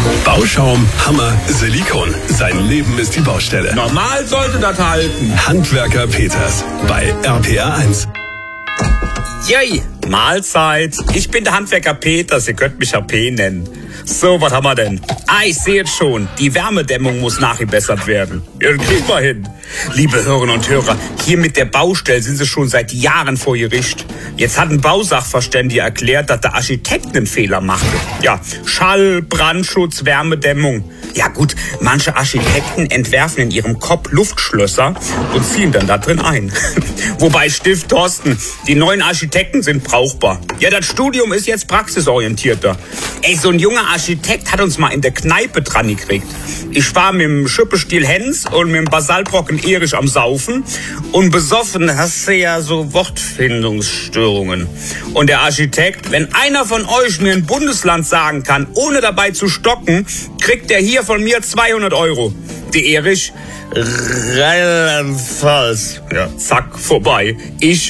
Bauschaum, Hammer, Silikon. Sein Leben ist die Baustelle. Normal sollte das halten. Handwerker Peters bei RPR1. Yay, Mahlzeit. Ich bin der Handwerker Peters, ihr könnt mich HP nennen. So, was haben wir denn? Ich sehe es schon. Die Wärmedämmung muss nachgebessert werden. Ja, das kriegen wir hin. Liebe Hörerinnen und Hörer, hier mit der Baustelle sind sie schon seit Jahren vor Gericht. Jetzt hat ein Bausachverständiger erklärt, dass der Architekt einen Fehler machte. Ja, Schall, Brandschutz, Wärmedämmung. Ja gut, manche Architekten entwerfen in ihrem Kopf Luftschlösser und ziehen dann da drin ein. Wobei, Stift Thorsten, die neuen Architekten sind brauchbar. Ja, das Studium ist jetzt praxisorientierter. So ein junger Architekt hat uns mal in der Kneipe dran gekriegt. Ich war mit dem Schüppestiel Hens und mit dem Basaltbrocken Erich am Saufen und besoffen hast du ja so Wortfindungsstörungen. Und der Architekt, wenn einer von euch mir ein Bundesland sagen kann, ohne dabei zu stocken, kriegt der hier von mir 200 €. Die Erich, Rheinland-Pfalz. Ja, zack, vorbei. Ich,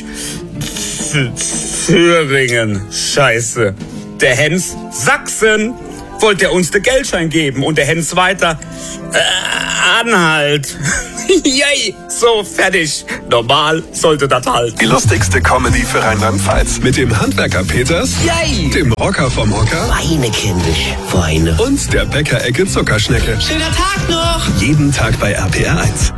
Thüringen. Scheiße. Der Hens, Sachsen. Wollte er uns den Geldschein geben und der Hens weiter, Anhalt. Yay, so, fertig. Normal sollte das halten. Die lustigste Comedy für Rheinland-Pfalz. Mit dem Handwerker Peters, Yay, dem Rocker vom Hocker Weine, kindisch, Weine. und der Bäckerecke Zuckerschnecke. Schöner Tag noch! Jeden Tag bei RPR1.